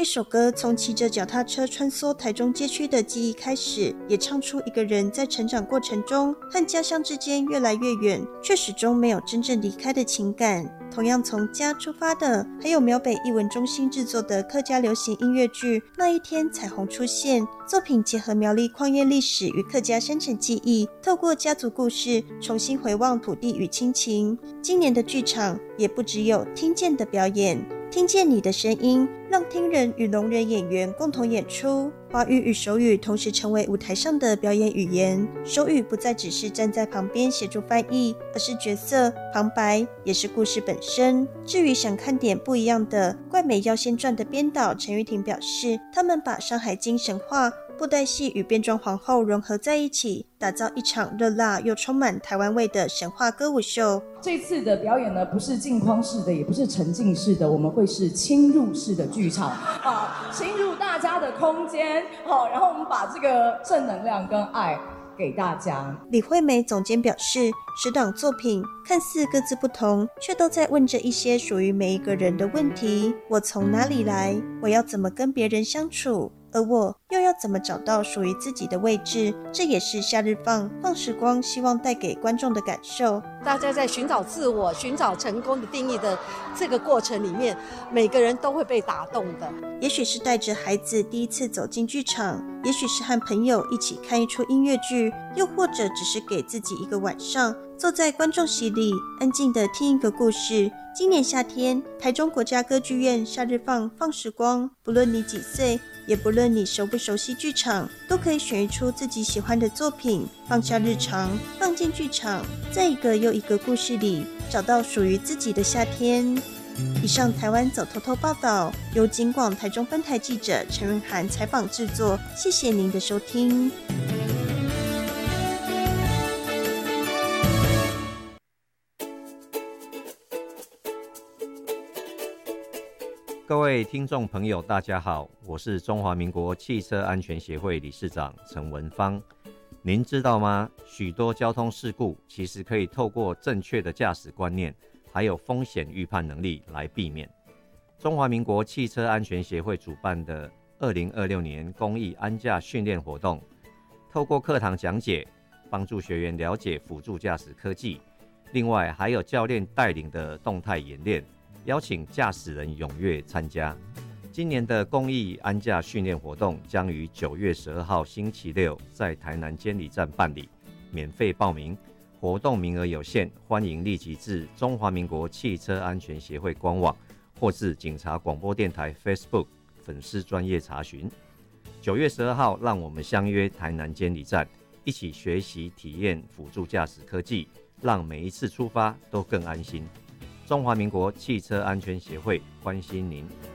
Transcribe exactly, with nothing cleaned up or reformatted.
一首歌从骑着脚踏车穿梭台中街区的记忆开始，也唱出一个人在成长过程中和家乡之间越来越远，却始终没有真正离开的情感。同样从家出发的，还有苗北艺文中心制作的客家流行音乐剧《那一天彩虹出现》，作品结合苗栗矿业历史与客家山城记忆，透过家族故事重新回望土地与亲情。今年的剧场也不只有听见的表演，听见你的声音，让听人与聋人演员共同演出。华语与手语同时成为舞台上的表演语言，手语不再只是站在旁边协助翻译，而是角色旁白，也是故事本身。至于想看点不一样的《怪美妖仙传》的编导陈玉婷表示，他们把《山海经》神话、布袋戏与变装皇后融合在一起，打造一场热辣又充满台湾味的神话歌舞秀。 这次的表演呢，不是镜框式的，也不是沉浸式的，我们会是侵入式的剧场啊，侵入大家的空间，好，然后我们把这个正能量跟爱给大家。 李惠美总监表示，十档作品看似各自不同，却都在问着一些属于每一个人的问题：我从哪里来？我要怎么跟别人相处？而我又要怎么找到属于自己的位置？这也是夏日放放时光希望带给观众的感受。 大家在寻找自我、寻找成功的定义的这个过程里面，每个人都会被打动的。 也许是带着孩子第一次走进剧场，也许是和朋友一起看一出音乐剧，又或者只是给自己一个晚上，坐在观众席里安静地听一个故事。今年夏天，台中国家歌剧院夏日放放时光，不论你几岁，也不论你熟不熟悉剧场，都可以选一出自己喜欢的作品，放下日常，放进剧场，在一个又一个故事里找到属于自己的夏天。以上台湾走透透报道，由警广台中分台记者陈润涵采访制作，谢谢您的收听。 各位听众朋友大家好，我是中华民国汽车安全协会理事长陈文芳。您知道吗？许多交通事故其实可以透过正确的驾驶观念还有风险预判能力来避免。中华民国汽车安全协会主办的二零二六年公益安驾训练活动，透过课堂讲解帮助学员了解辅助驾驶科技，另外还有教练带领的动态演练，邀请驾驶人踊跃参加。今年的公益安驾训练活动将于九月十二号星期六在台南监理站办理，免费报名，活动名额有限，欢迎立即至中华民国汽车安全协会官网或至警察广播电台 Facebook 粉丝专页查询。九月十二号，让我们相约台南监理站，一起学习体验辅助驾驶科技，让每一次出发都更安心。中华民国汽车安全协会关心您。